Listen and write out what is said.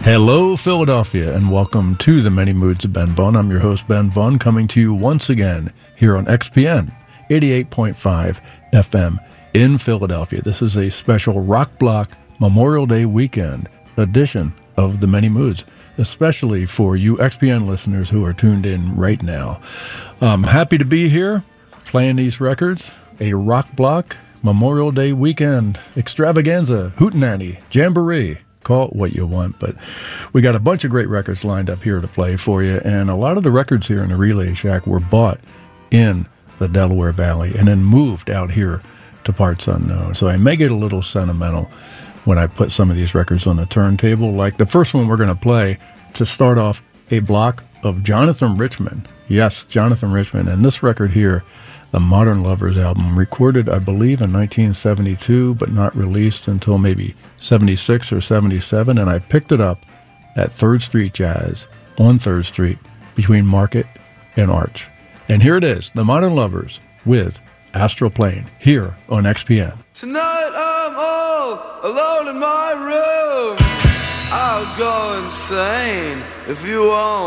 Hello, Philadelphia, and welcome to the Many Moods of Ben Vaughn. I'm your host, Ben Vaughn, coming to you once again here on XPN 88.5 FM in Philadelphia. This is a special Rock Block Memorial Day weekend edition of the Many Moods, especially for you XPN listeners who are tuned in right now. I'm happy to be here playing these records, a Rock Block Memorial Day weekend extravaganza, hootenanny, jamboree. Call it what you want, but we got a bunch of great records lined up here to play for you, and a lot of the records here in the Relay Shack were bought in the Delaware Valley and then moved out here to parts unknown. So I may get a little sentimental when I put some of these records on the turntable, like the first one we're going to play to start off a block of Jonathan Richman. Yes, Jonathan Richman, and this record here, the Modern Lovers album, recorded, I believe, in 1972, but not released until maybe 76 or 77, and I picked it up at 3rd Street Jazz on 3rd Street between Market and Arch. And here it is, the Modern Lovers with Astral Plane, here on XPN. Tonight I'm all alone in my room. I'll go insane if you won't.